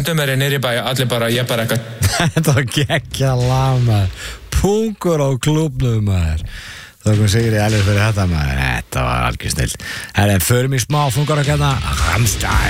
dömeri nýri bæ, allir bara, ég bara eitthvað. Þetta var geggja lag, maður. Pungur á klúbnum, maður. Það kom Sigri alveg fyrir þetta, maður. Þetta var algjör snill. Förum í smá fungar og hérna Rammstein.